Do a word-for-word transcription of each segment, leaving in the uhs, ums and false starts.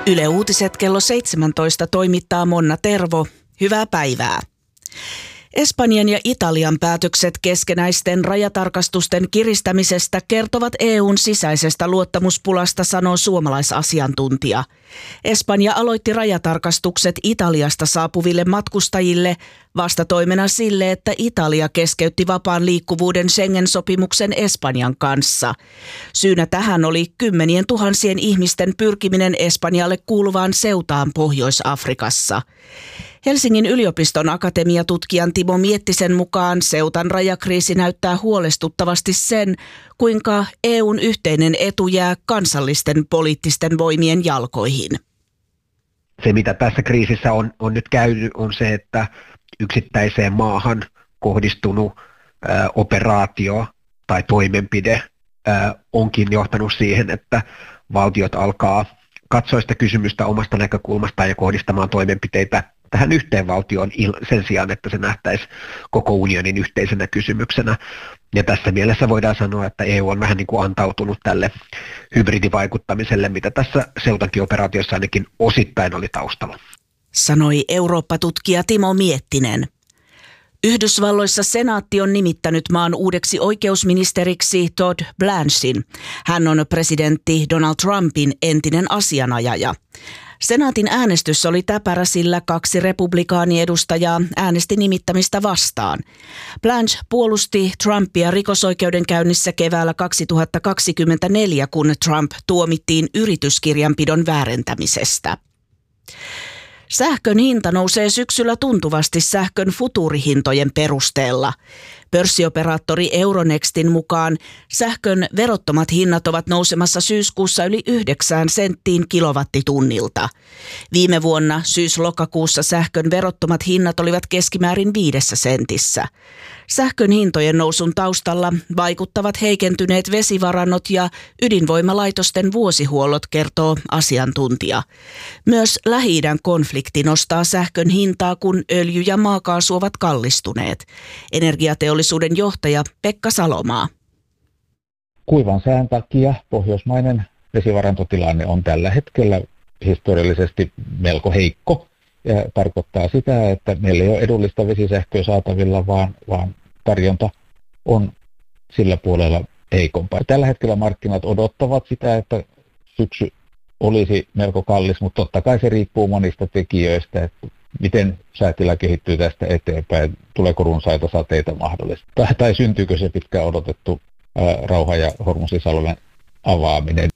Yle Uutiset kello seitsemäntoista toimittaa Monna Tervo. Hyvää päivää. Espanjan ja Italian päätökset keskenäisten rajatarkastusten kiristämisestä kertovat E U:n sisäisestä luottamuspulasta, sanoo suomalaisasiantuntija. Espanja aloitti rajatarkastukset Italiasta saapuville matkustajille vastatoimena sille, että Italia keskeytti vapaan liikkuvuuden Schengen-sopimuksen Espanjan kanssa. Syynä tähän oli kymmenien tuhansien ihmisten pyrkiminen Espanjalle kuuluvaan Ceutaan Pohjois-Afrikassa. Helsingin yliopiston akatemiatutkijan Timo Miettisen mukaan Ceutan rajakriisi näyttää huolestuttavasti sen, kuinka E U:n yhteinen etu jää kansallisten poliittisten voimien jalkoihin. Se, mitä tässä kriisissä on, on nyt käynyt, on se, että yksittäiseen maahan kohdistunut ä, operaatio tai toimenpide ä, onkin johtanut siihen, että valtiot alkaa katsoa sitä kysymystä omasta näkökulmastaan ja kohdistamaan toimenpiteitä tähän yhteen valtioon sen sijaan, että se nähtäisi koko unionin yhteisenä kysymyksenä. Ja tässä mielessä voidaan sanoa, että E U on vähän niin kuin antautunut tälle hybridivaikuttamiselle, mitä tässä Ceutankin operaatiossa ainakin osittain oli taustalla. Sanoi Eurooppa-tutkija Timo Miettinen. Yhdysvalloissa senaatti on nimittänyt maan uudeksi oikeusministeriksi Todd Blanchin. Hän on presidentti Donald Trumpin entinen asianajaja. Senaatin äänestys oli täpärä, sillä kaksi republikaaniedustajaa äänesti nimittämistä vastaan. Blanche puolusti Trumpia rikosoikeudenkäynnissä keväällä kaksituhattakaksikymmentäneljä, kun Trump tuomittiin yrityskirjanpidon väärentämisestä. Sähkön hinta nousee syksyllä tuntuvasti sähkön futuurihintojen perusteella. Pörssioperaattori Euronextin mukaan sähkön verottomat hinnat ovat nousemassa syyskuussa yli yhdeksään senttiin kilowattitunnilta. Viime vuonna syys-lokakuussa sähkön verottomat hinnat olivat keskimäärin viidessä sentissä. Sähkön hintojen nousun taustalla vaikuttavat heikentyneet vesivarannot ja ydinvoimalaitosten vuosihuollot, kertoo asiantuntija. Myös Lähi-idän konflikti nostaa sähkön hintaa, kun öljy ja maakaasu ovat kallistuneet. Energiateollisuuden johtaja Pekka Salomaa. Kuivan sään takia pohjoismainen vesivarantotilanne on tällä hetkellä historiallisesti melko heikko. Ja tarkoittaa sitä, että meillä ei ole edullista vesisähköä saatavilla, vaan, vaan tarjonta on sillä puolella heikompaa. Tällä hetkellä markkinat odottavat sitä, että syksy olisi melko kallis, mutta totta kai se riippuu monista tekijöistä, että miten säätila kehittyy tästä eteenpäin, tuleeko runsaita sateita mahdollisesti, tai, tai syntyykö se pitkään odotettu ää, rauha- ja Hormuzisalmen avaaminen.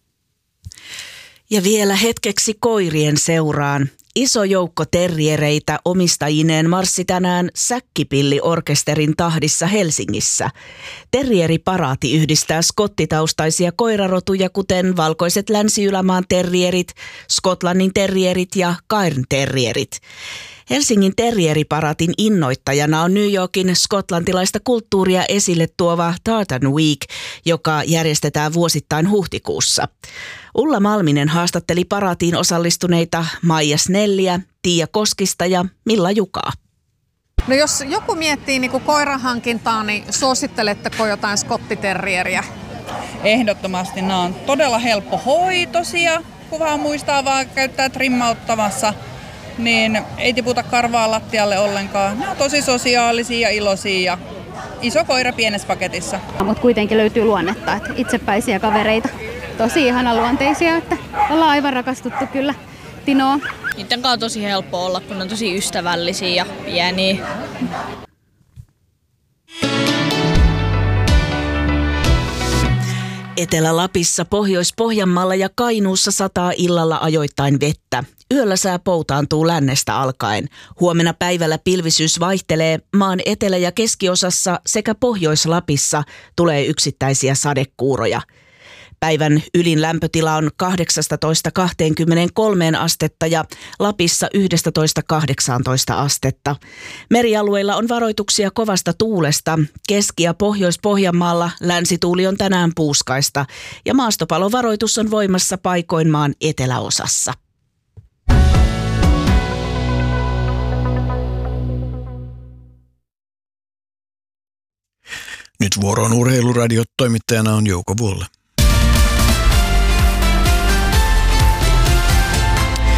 Ja vielä hetkeksi koirien seuraan. Iso joukko terriereitä omistajineen marssi tänään Säkkipilli-orkesterin tahdissa Helsingissä. Terrieriparaati yhdistää skottitaustaisia koirarotuja, kuten valkoiset Länsi-Ylämaan terrierit, Skotlannin terrierit ja Cairn terrierit. Helsingin terrieriparaatin innoittajana on New Yorkin skotlantilaista kulttuuria esille tuova Tartan Week, joka järjestetään vuosittain huhtikuussa. Ulla Malminen haastatteli paraatiin osallistuneita Maija Snelliä, Tiia Koskista ja Milla Jukaa. No jos joku miettii niin kuin koirahankintaa, niin suositteletteko jotain skottiterrieriä? Ehdottomasti nämä on todella helppohoitoisia, kun vaan muistaa vaan käyttää trimmauttavassa. Niin ei tiputa karvaa lattialle ollenkaan. Ne on tosi sosiaalisia ja iloisia ja iso koira pienessä paketissa. Mutta kuitenkin löytyy luonnetta, että itsepäisiä kavereita. Tosi ihana luonteisia, että ollaan aivan rakastuttu kyllä Tinoa. Niiden kanssa on tosi helppo olla, kun ne on tosi ystävällisiä ja pieniä. Etelä-Lapissa, Pohjois-Pohjanmaalla ja Kainuussa sataa illalla ajoittain vettä. Yöllä sää poutaantuu lännestä alkaen. Huomenna päivällä pilvisyys vaihtelee. Maan etelä- ja keskiosassa sekä Pohjois-Lapissa tulee yksittäisiä sadekuuroja. Päivän ylin lämpötila on kahdeksastatoista kaksikymmentäkolme astetta ja Lapissa yksitoista kahdeksantoista astetta. Merialueilla on varoituksia kovasta tuulesta. Keski- ja Pohjois-Pohjanmaalla länsituuli on tänään puuskaista ja maastopalovaroitus on voimassa paikoin maan eteläosassa. Nyt vuoroon Urheiluradio, toimittajana on Jouko Vuolle.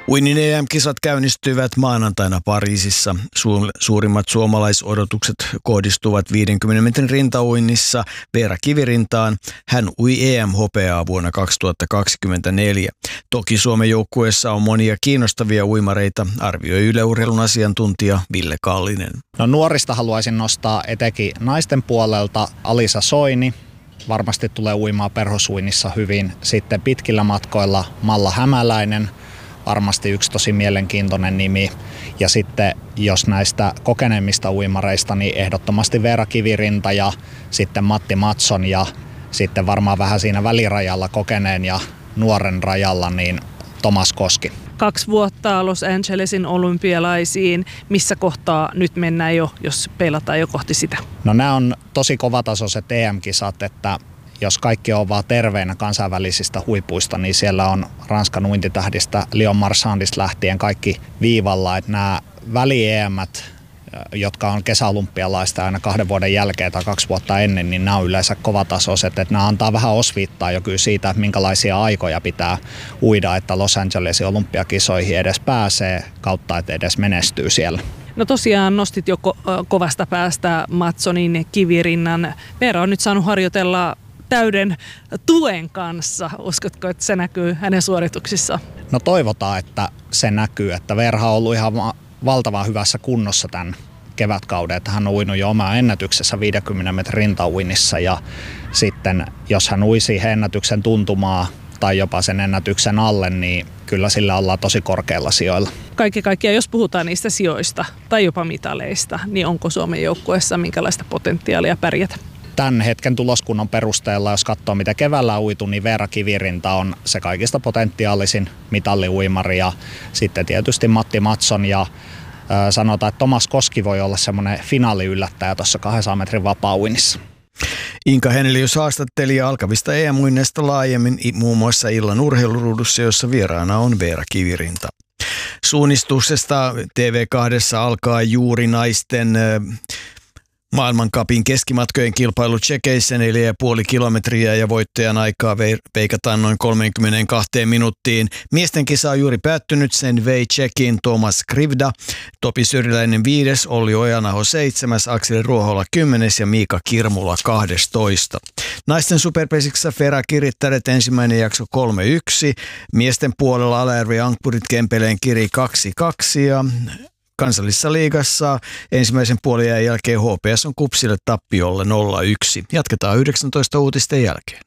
Uinnin E M-kisat käynnistyvät maanantaina Pariisissa. Suurimmat suomalaisodotukset kohdistuvat viidenkymmenen metrin rintauinnissa Veera Kivirintaan. Hän ui E M-hopeaa vuonna kaksituhattakaksikymmentäneljä. Toki Suomen joukkueessa on monia kiinnostavia uimareita, arvioi Yle Urheilun asiantuntija Ville Kallinen. No, nuorista haluaisin nostaa etenkin naisten puolelta Alisa Soini. Varmasti tulee uimaa perhosuinnissa hyvin. Sitten pitkillä matkoilla Malla Hämäläinen. Varmasti yksi tosi mielenkiintoinen nimi. Ja sitten jos näistä kokeneemmista uimareista, niin ehdottomasti Veera Kivirinta ja sitten Matti Matson ja sitten varmaan vähän siinä välirajalla kokeneen ja nuoren rajalla niin Tomas Koski. Kaksi vuotta Los Angelesin olympialaisiin. Missä kohtaa nyt mennään jo, jos peilataan jo kohti sitä? No, nämä on tosi kovatasoiset E M-kisat, että jos kaikki on vaan terveinä kansainvälisistä huipuista, niin siellä on Ranskan uintitähdistä Lyon Marchandista lähtien kaikki viivalla. Että nämä väli-E M:t, jotka on kesäolympialaista aina kahden vuoden jälkeen tai kaksi vuotta ennen, niin nämä on yleensä kovatasoiset. Että nämä antaa vähän osviittaa jo kyllä siitä, että minkälaisia aikoja pitää uida, että Los Angelesin olympiakisoihin edes pääsee kautta, että edes menestyy siellä. No tosiaan nostit jo ko- kovasta päästä Matsonin, Kivirinnan. Veera on nyt saanut harjoitella täyden tuen kanssa. Uskotko, että se näkyy hänen suorituksissaan? No, toivotaan, että se näkyy. Että Veera on ollut ihan valtavan hyvässä kunnossa tämän kevätkauden. Että hän on uinut jo omaa ennätyksessä viidenkymmenen metrin rintauinnissa. Ja sitten jos hän ui siihen ennätyksen tuntumaa tai jopa sen ennätyksen alle, niin kyllä sillä ollaan tosi korkeilla sijoilla. Kaikki kaikkiaan, jos puhutaan niistä sijoista tai jopa mitaleista, niin onko Suomen joukkueessa minkälaista potentiaalia pärjätä? Tämän hetken tuloskunnan perusteella, jos katsoo mitä keväällä on uitu, niin Veera Kivirinta on se kaikista potentiaalisin mitalliuimari ja sitten tietysti Matti Matson ja äh, sanotaan, että Tomas Koski voi olla semmoinen finaaliyllättäjä tuossa kahdensadan metrin vapaa-uinnissa. Inka Henelius haastatteli alkavista E M-uinneista laajemmin muun muassa illan urheiluruudussa, jossa vieraana on Veera Kivirinta. Suunnistuksesta T V kaksi alkaa juuri naisten äh, maailmancupin keskimatkojen kilpailu Tšekeissä neljä pilkku viisi kilometriä ja voittajan aikaa veikataan noin kolmekymmentäkaksi minuuttiin. Miesten kisa on juuri päättynyt, sen vei Tšekin Tomas Krivda, Topi Syriläinen viides, Olli Ojanaho seitsemäs, Akseli Ruohola kymmenes ja Miika Kirmula kahdestoista. Naisten superpesiksessä Veera Kirittäret ensimmäinen jakso kolme yksi, miesten puolella Alajärvi Ankkurit Kempeleen Kiri kaksi kaksi ja Kansallisessa liigassa ensimmäisen puoliajan jälkeen H P S on Kupsille tappiolle nolla yksi. Jatketaan yhdeksäntoista uutisten jälkeen.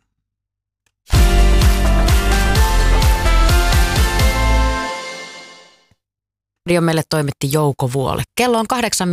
Radio meille toimitti Jouko Vuole. Kello on kahdeksan